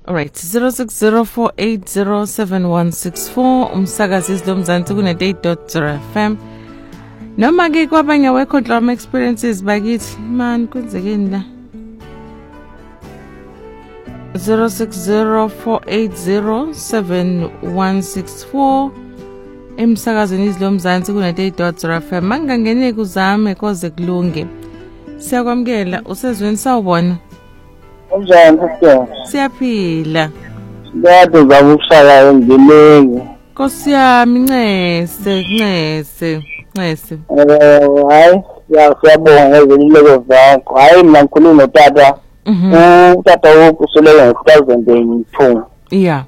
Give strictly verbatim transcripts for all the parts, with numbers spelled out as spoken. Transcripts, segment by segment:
Alright, zero six zero four eight zero seven one six four umsakazi isilomzansi ku eight dot zero F M. Noma ke kwabanye wekho drama experiences bakithi man kwenzekeni la. zero six zero four eight zero seven one six four emsakazweni isilomzansi ku eight dot zero F M. Mangangene kuzame koze kulunge. Siyakwamkela usezweni sawubona. Unjani sisi? Siyaphila. Kade zakushaya endleleni. Nkosi yami Ncese, Ncese, Ncese. Eh, hayi, ya siyabonga ngezeluleko zakho. Hayi mina ngikhuluma notata. Mhm. Utata ukuseleyo ngo two thousand two. Yeah.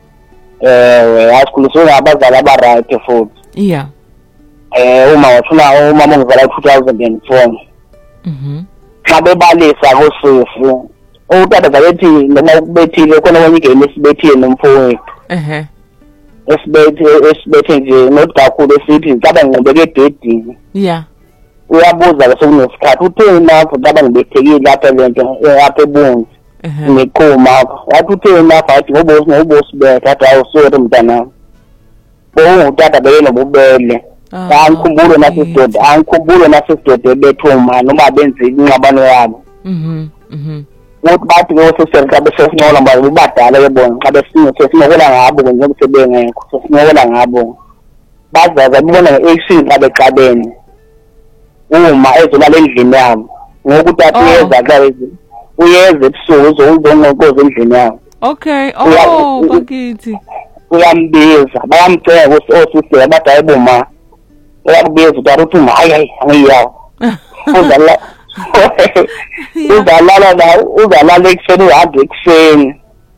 Eh, asikhuliswe ngabazali abaright futhi. Yeah. Eh, uma wathula umama ngizala two thousand four. Mhm. Xa bebalisa kusisi. Utata zabethi noma kubethile khona kwenye game esibethile nomfowethu. Ehe. Esibethe esibethe nje not kakhulu esithi ngicaba ngibeke ededini. Yeah. Uyabuza ke sokunesikhathi utheni lapho ngicaba ngibethekile lapha lento lapha ebunzi. Ehe. Ngiqhuma wathi utheni lapha athi ngoba ngobosi bethu athi awusori mntana. Bo utata beyena bubele. Angikhumbule nasidoda angikhumbule nasidoda bethuma noma benze inqabano yabo. Mhm. Mhm. Ukuthi bathi ngosesel xa besesinqola manje ubadala yebona xa besinye sesinqola ngabo njengoba sebengekho sesinqola ngabo bazaza bibona ngeaction xa beqabene uma ezolala endlini yabo ngokuthi athi yeza xa uyeza ebusuku uzonqokoza endlini yabo. Okay, oh bakithi uyambiza bayamcela osisi abathi ayiboma uyakubiza uthi uma hayi hayi angiyawo uzala uzalala la uzalala ekuseni uhambe ekuseni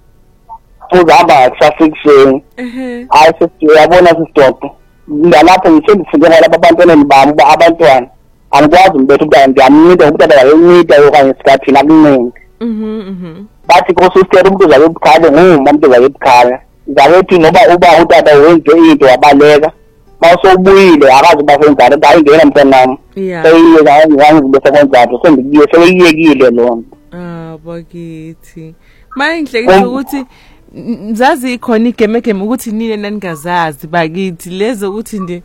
uzahamba kusasa ekuseni. Hayi sesiyabona sisidoda ngalapho ngisendifundela lapha abantwaneni bami abantwana angikwazi umbethu ukuthi ngiyamnida ukuthi akayincida okanye isikhathini akuningi. Mhm mhm. Bathi kosisitere umuntu uzabe ebukhali nguma umuntu uzabe ebukhali zabethi noba uba utata wenze into wabaleka bawusubuyile akazi bafenzana hayi ngena mntanami. Yeah. Seyiyeka ngangibese konjalo sendikuye seliyekile lo. Ah bakithi. Manje ngihlekisa ukuthi mzazi ikhona igeme igeme ukuthi nile naningazazi bakithi lezo ukuthi nje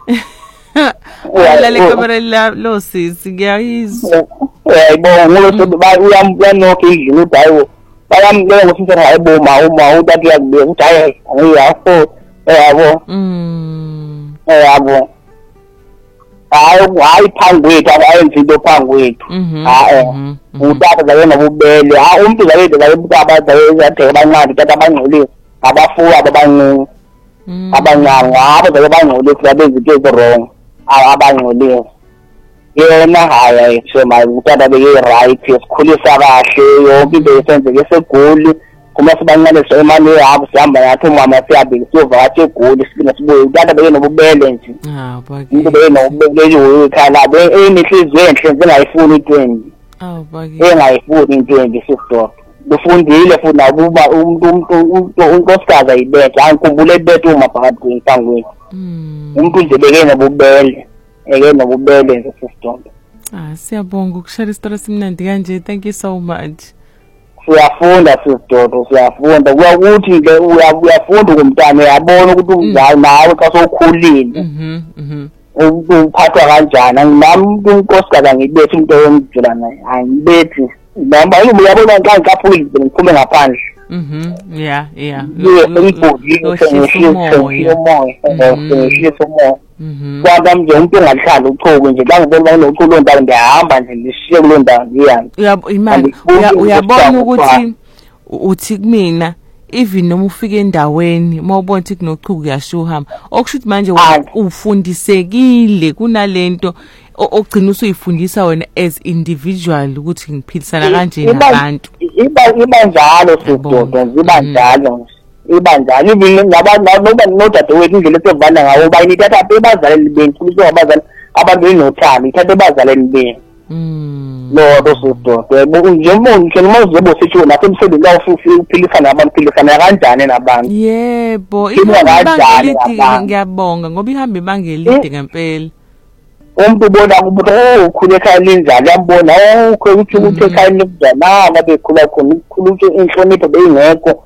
uyalale kamera la lo sisi ngiyayizwa. Yayibona ngolo bayamyanokho idlini uthi hayiwo bayamlela ngokuthi hayibo ma uma utata yakubeka ukuthi hayi ngiyafo yabo. Mm. Yabo. Hayi hayi phambi kwethu ayenze into phambi kwethu. Hayi utata zayena bubele ha umuntu zayena zayebuka abazayezathe abancane tata abangcolile abafuwa abancane abanyanga abo zaye bangcolile babenza into ezirong abangcolile yena hayi shema utata beke right esikhulisa kahle yonke into esenzeke esegoli kuma sibancane semali yabo sihamba yathi umama siyabe siyovakatha egoli silinga sibuye utata beyena bubele nje. Ah bakithi into beyena ubele ekhala be enihliziyo enhle ngingayifuni twenty. Aw bakithi engayifuni twenty sister ufundile futhi nakuba umuntu umuntu unkosikazi ayibethe angikhumbule ebethe uma phakathi kwentangweni. Umuntu nje bekena bubele ekena bubele nje sister. Ah siyabonga ukushare isitori simnandi kanje. Thank you so much. Siyafunda sidodo siyafunda kuyakuthi ke uyafunda kumntana uyabona ukuthi umzali nawe xa sowukhulile. Mhm mhm. Uphathwa kanjani nami unkosikazi angibethi umuntu oyomjula naye angibethi noma yini uyabona xa ngikaphulile ngiphume ngaphandle. Mhm yeah yeah. Ngiyibhudile sengihlisa umoya sengihlisa umoya. Mhm. Kwaba nje umuntu engahlali uchuku nje la ngibona unochuku lo ndawo ngiyahamba nje ngishiye kulo ndawo ngiyani. Uyabona uyabona ukuthi uthi kumina even noma ufike endaweni mawubona ukuthi kunochuku uyasho uhamba okusho ukuthi manje ufundisekile kunalento ogcina usuyifundisa wena as individual ukuthi ngiphilisana kanje nabantu. Iba iba njalo sidodo ziba njalo iba njalo ibini ngabantu noba nodade wethu indlela esevana ngawo bayinithatha abazaleli benu futhi abazali abantu benothando ithatha abazaleli benu. Mm. Lo dosidodo njengoba njengoba uzobo sithi nasemsebenzini la ufuthi uphilisana nabantu uphilisana kanjani nabantu. Yebo ihamba ngiyabonga ngoba ihamba ibangelide ngempela. Umuntu ubona ukuthi oh ukhule ekhaya linjani yambona oh ukuthi ukuthi ekhaya linjani ngabe khula khona ukukhuluma inhlonipho beyingekho